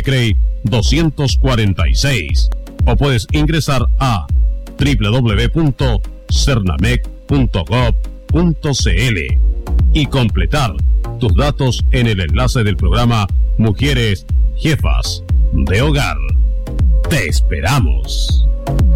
Lecrey 246, o puedes ingresar a www.cernamec.gov.cl y completar tus datos en el enlace del programa Mujeres Jefas de Hogar. ¡Te esperamos!